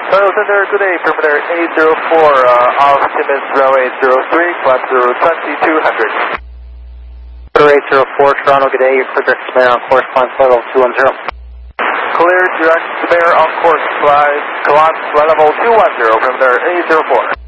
Hello, Center. Good day. Perimeter 804, altimeter 0803, climb through 2200. Perimeter 804, Toronto, good day. You're clear direct to Bear on course, climb flight level 210. Clear direct to Bear on course, climb flight level 210, perimeter 804.